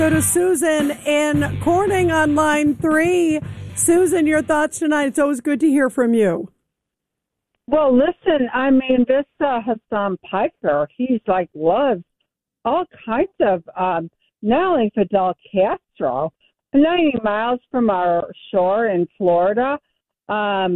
Go to Susan in Corning on line 3. Susan, your thoughts tonight. It's always good to hear from you. Well, listen, I mean, this Hassan Piker, he's like loves all kinds of, not only Fidel Castro, 90 miles from our shore in Florida. How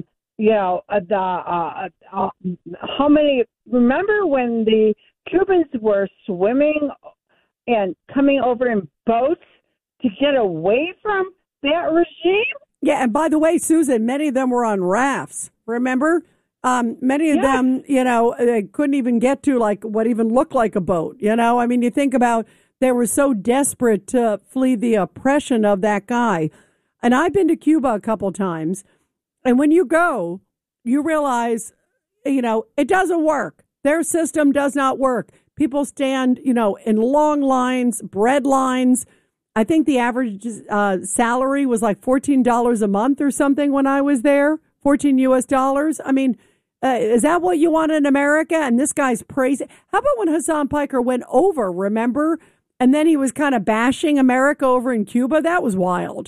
many, remember when the Cubans were swimming and coming over in boats to get away from that regime? Yeah, and by the way, Susan, many of them were on rafts, remember? Many of them, they couldn't even get to like what even looked like a boat, I mean, you think about they were so desperate to flee the oppression of that guy. And I've been to Cuba a couple times. And when you go, you realize, it doesn't work. Their system does not work. People stand, in long lines, bread lines. I think the average salary was like $14 a month or something when I was there, $14 US. I mean, is that what you want in America? And this guy's praising. How about when Hassan Piker went over, remember? And then he was kind of bashing America over in Cuba? That was wild.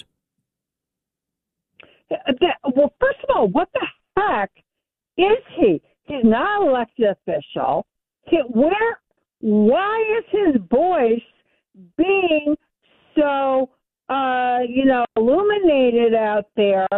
Well, first of all, what the heck is he? He's not an elected official. Why is his voice being so, illuminated out there?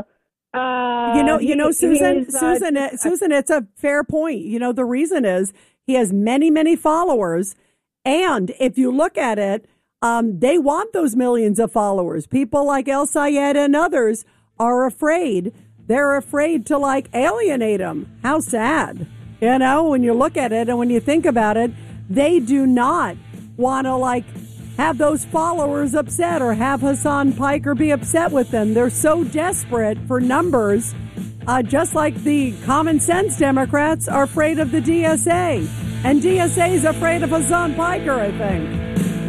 Susan, it's a fair point. The reason is he has many, many followers. And if you look at it, they want those millions of followers. People like El Sayed and others are afraid. They're afraid to alienate him. How sad, when you look at it and when you think about it, they do not want to have those followers upset or have Hassan Piker be upset with them. They're so desperate for numbers, just like the common sense Democrats are afraid of the DSA. And DSA is afraid of Hassan Piker, I think.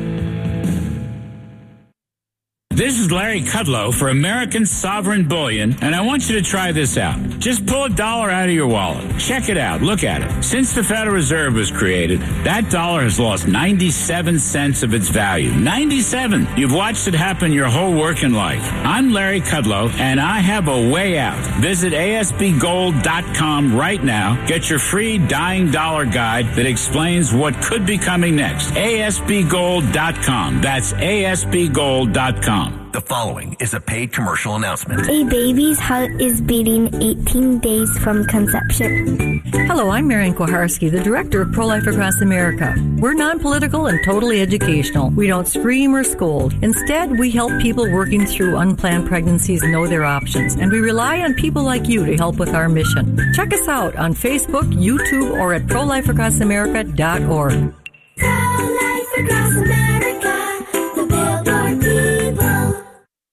This is Larry Kudlow for American Sovereign Bullion, and I want you to try this out. Just pull $1 out of your wallet. Check it out. Look at it. Since the Federal Reserve was created, that dollar has lost 97 cents of its value. 97! You've watched it happen your whole working life. I'm Larry Kudlow, and I have a way out. Visit ASBGold.com right now. Get your free Dying Dollar Guide that explains what could be coming next. ASBGold.com. That's ASBGold.com. The following is a paid commercial announcement. A baby's heart is beating 18 days from conception. Hello, I'm Marian Kuharski, the director of Pro-Life Across America. We're non-political and totally educational. We don't scream or scold. Instead, we help people working through unplanned pregnancies know their options, and we rely on people like you to help with our mission. Check us out on Facebook, YouTube, or at ProLifeAcrossAmerica.org. Pro-Life Across America, the Billboard people.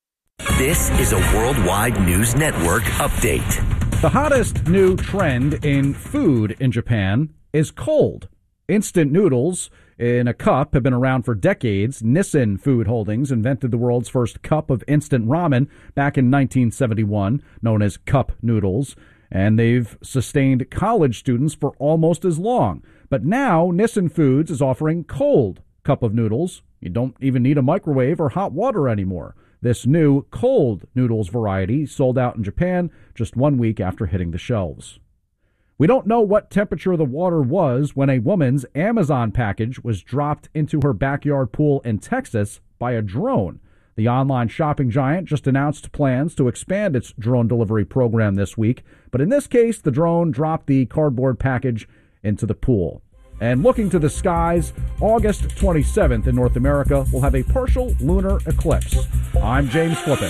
This is a Worldwide News Network update. The hottest new trend in food in Japan is cold. Instant noodles in a cup have been around for decades. Nissin Food Holdings invented the world's first cup of instant ramen back in 1971, known as cup noodles, and they've sustained college students for almost as long. But now Nissin Foods is offering cold cup of noodles. You don't even need a microwave or hot water anymore. This new cold noodles variety sold out in Japan just 1 week after hitting the shelves. We don't know what temperature the water was when a woman's Amazon package was dropped into her backyard pool in Texas by a drone. The online shopping giant just announced plans to expand its drone delivery program this week, but in this case, the drone dropped the cardboard package into the pool. And looking to the skies, August 27th in North America will have a partial lunar eclipse. I'm James Flippin.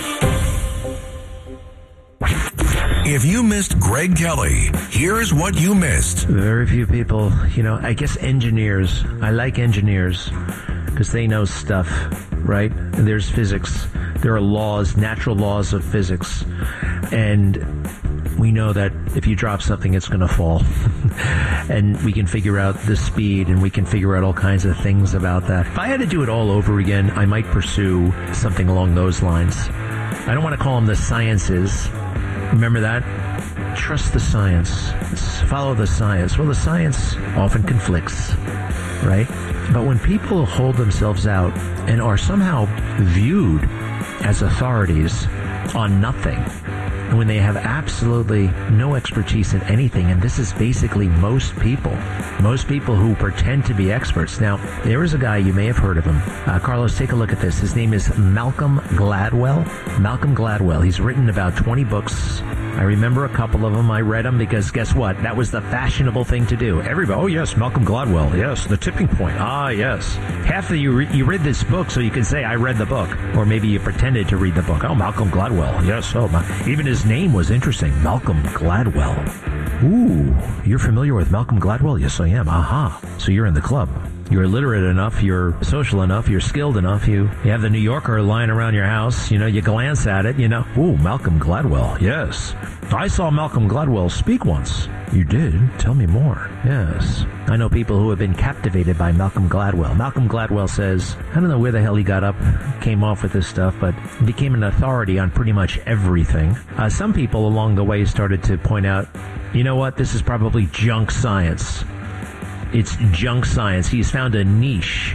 If you missed Greg Kelly, here's what you missed. Very few people, I guess engineers. I like engineers because they know stuff, right? There's physics. There are laws, natural laws of physics. And we know that if you drop something, it's going to fall. And we can figure out the speed, and we can figure out all kinds of things about that. If I had to do it all over again, I might pursue something along those lines. I don't want to call them the sciences. Remember that? Trust the science. Follow the science. Well, the science often conflicts, right? But when people hold themselves out and are somehow viewed as authorities on nothing, and when they have absolutely no expertise in anything, and this is basically most people who pretend to be experts. Now, there is a guy, you may have heard of him. Carlos, take a look at this. His name is Malcolm Gladwell. Malcolm Gladwell. He's written about 20 books. I remember a couple of them. I read them because guess what? That was the fashionable thing to do. Everybody, oh yes, Malcolm Gladwell. Yes, The Tipping Point. Ah, yes. Half of you read this book so you can say, I read the book. Or maybe you pretended to read the book. Oh, Malcolm Gladwell. Yes, even his name was interesting. Malcolm Gladwell. Ooh, you're familiar with Malcolm Gladwell? Yes, I am. Aha. So you're in the club. You're literate enough, you're social enough, you're skilled enough, you have the New Yorker lying around your house, you glance at it, ooh, Malcolm Gladwell, yes. I saw Malcolm Gladwell speak once. You did? Tell me more. Yes. I know people who have been captivated by Malcolm Gladwell. Malcolm Gladwell says, I don't know where the hell he got up, came off with this stuff, but became an authority on pretty much everything. Some people along the way started to point out, you know what, this is probably junk science. It's junk science. He's found a niche.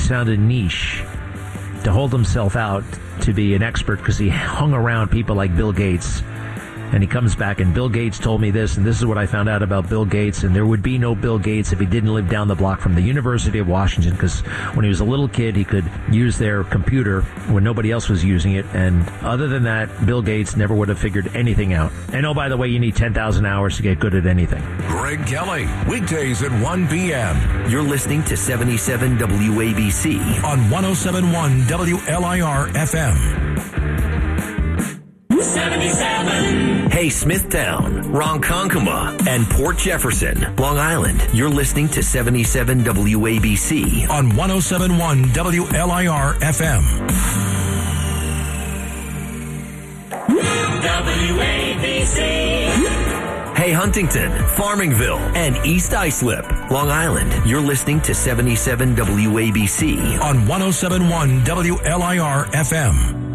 To hold himself out to be an expert because he hung around people like Bill Gates. And he comes back, and Bill Gates told me this, and this is what I found out about Bill Gates, and there would be no Bill Gates if he didn't live down the block from the University of Washington, because when he was a little kid, he could use their computer when nobody else was using it, and other than that, Bill Gates never would have figured anything out. And oh, by the way, you need 10,000 hours to get good at anything. Greg Kelly, weekdays at 1 p.m. You're listening to 77 WABC on 107.1 WLIR-FM. 77. Hey, Smithtown, Ronkonkoma, and Port Jefferson, Long Island. You're listening to 77 WABC on 107.1 WLIR-FM. WABC. Hey, Huntington, Farmingville, and East Islip, Long Island. You're listening to 77 WABC on 107.1 WLIR-FM.